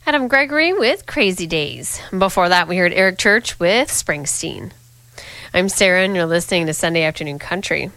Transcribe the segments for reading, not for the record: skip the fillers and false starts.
Adam Gregory with Crazy Days. Before that, we heard Eric Church with Springsteen. I'm Sarah, and you're listening to Sunday Afternoon Country.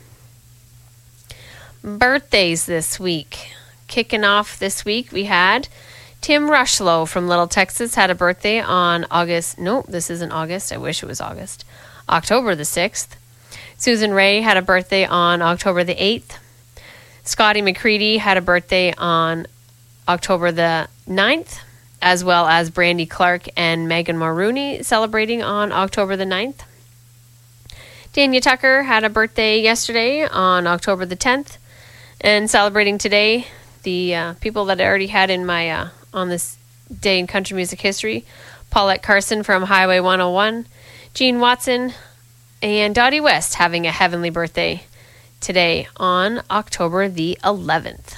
Birthdays this week. Kicking off this week, we had Tim Rushlow from Little Texas had a birthday on this isn't August. I wish it was August. October the 6th. Susan Ray had a birthday on October the 8th. Scotty McCready had a birthday on October the 9th, as well as Brandy Clark and Megan Mulrooney celebrating on October the 9th. Dania Tucker had a birthday yesterday on October the 10th, and celebrating today, the people that I already had in my on this day in country music history: Paulette Carson from Highway 101, Gene Watson, and Dottie West having a heavenly birthday today on October the 11th.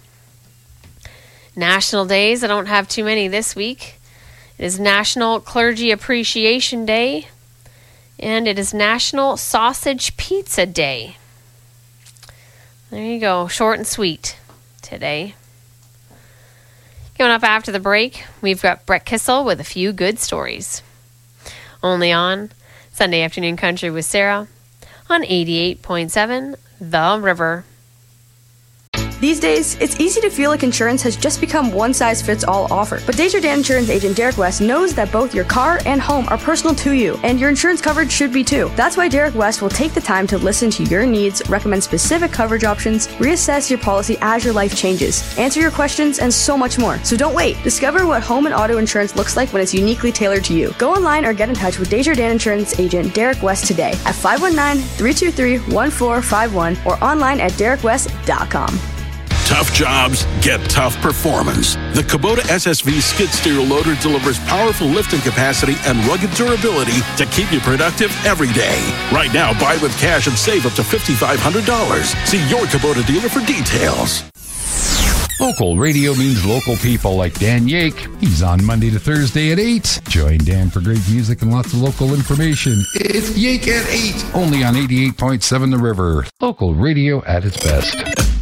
National days, I don't have too many this week. It is National Clergy Appreciation Day, and it is National Sausage Pizza Day. There you go, short and sweet today. Coming up after the break, we've got Brett Kissel with a few good stories. Only on Sunday Afternoon Country with Sarah on 88.7 The River. These days, it's easy to feel like insurance has just become one-size-fits-all offer. But Desjardins Insurance agent Derek West knows that both your car and home are personal to you, and your insurance coverage should be too. That's why Derek West will take the time to listen to your needs, recommend specific coverage options, reassess your policy as your life changes, answer your questions, and so much more. So don't wait. Discover what home and auto insurance looks like when it's uniquely tailored to you. Go online or get in touch with Desjardins Insurance agent Derek West today at 519-323-1451 or online at derekwest.com. Tough jobs get tough performance. The Kubota SSV skid steer loader delivers powerful lifting capacity and rugged durability to keep you productive every day. Right now, buy with cash and save up to $5,500. See your Kubota dealer for details. Local radio means local people like Dan Yake. He's on Monday to Thursday at 8. Join Dan for great music and lots of local information. It's Yake at 8, only on 88.7 The River. Local radio at its best.